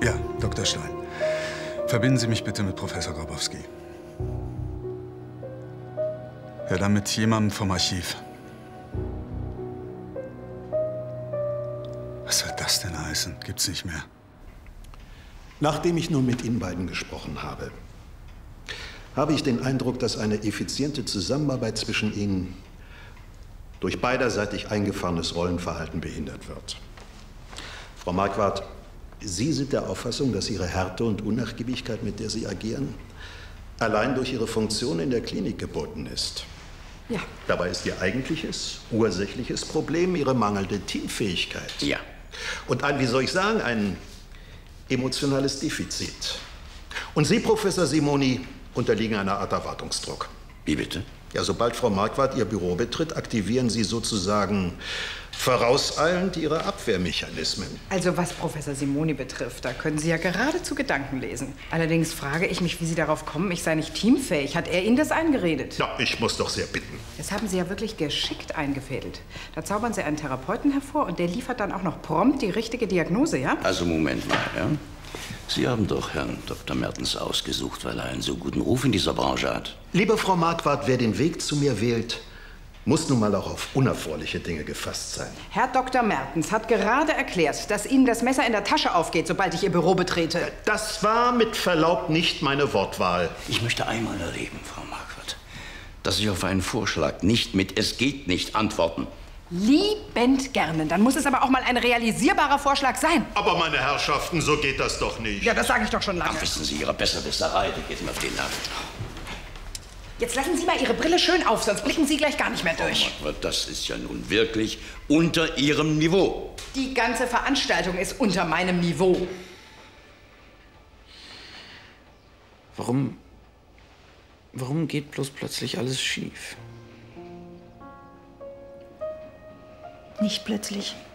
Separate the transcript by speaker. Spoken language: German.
Speaker 1: Ja, Dr. Stein. Verbinden Sie mich bitte mit Professor Grabowski. Ja, dann mit jemandem vom Archiv. Was soll das denn heißen? Gibt's nicht mehr.
Speaker 2: Nachdem ich nun mit Ihnen beiden gesprochen habe, habe ich den Eindruck, dass eine effiziente Zusammenarbeit zwischen Ihnen durch beiderseitig eingefahrenes Rollenverhalten behindert wird. Frau Marquardt, Sie sind der Auffassung, dass Ihre Härte und Unnachgiebigkeit, mit der Sie agieren, allein durch Ihre Funktion in der Klinik geboten ist.
Speaker 3: Ja.
Speaker 2: Dabei ist Ihr eigentliches, ursächliches Problem Ihre mangelnde Teamfähigkeit.
Speaker 4: Ja.
Speaker 2: Und ein, wie soll ich sagen, ein emotionales Defizit. Und Sie, Professor Simoni, unterliegen einer Art Erwartungsdruck.
Speaker 4: Wie bitte?
Speaker 2: Ja, sobald Frau Marquardt Ihr Büro betritt, aktivieren Sie sozusagen vorauseilend Ihre Abwehrmechanismen.
Speaker 3: Also was Professor Simoni betrifft, da können Sie ja geradezu Gedanken lesen. Allerdings frage ich mich, wie Sie darauf kommen, ich sei nicht teamfähig. Hat er Ihnen das eingeredet?
Speaker 2: Ja, ich muss doch sehr bitten.
Speaker 3: Das haben Sie ja wirklich geschickt eingefädelt. Da zaubern Sie einen Therapeuten hervor und der liefert dann auch noch prompt die richtige Diagnose, ja?
Speaker 4: Also Moment mal, ja? Sie haben doch Herrn Dr. Mertens ausgesucht, weil er einen so guten Ruf in dieser Branche hat.
Speaker 2: Liebe Frau Marquardt, wer den Weg zu mir wählt, muss nun mal auch auf unerfreuliche Dinge gefasst sein.
Speaker 3: Herr Dr. Mertens hat gerade erklärt, dass Ihnen das Messer in der Tasche aufgeht, sobald ich Ihr Büro betrete.
Speaker 2: Das war mit Verlaub nicht meine Wortwahl.
Speaker 4: Ich möchte einmal erleben, Frau Marquardt, dass Sie auf einen Vorschlag nicht mit „Es geht nicht“ antworten.
Speaker 3: Liebend gerne. Dann muss es aber auch mal ein realisierbarer Vorschlag sein.
Speaker 2: Aber meine Herrschaften, so geht das doch nicht.
Speaker 3: Ja, das sage ich doch schon lange.
Speaker 4: Ach, wissen Sie, Ihre Besserwisserei, die geht mir auf den Nerven.
Speaker 3: Jetzt lassen Sie mal Ihre Brille schön auf, sonst blicken Sie gleich gar nicht mehr durch.
Speaker 4: Frau Marquardt, das ist ja nun wirklich unter Ihrem Niveau.
Speaker 3: Die ganze Veranstaltung ist unter meinem Niveau.
Speaker 5: Warum geht bloß plötzlich alles schief?
Speaker 6: Nicht plötzlich.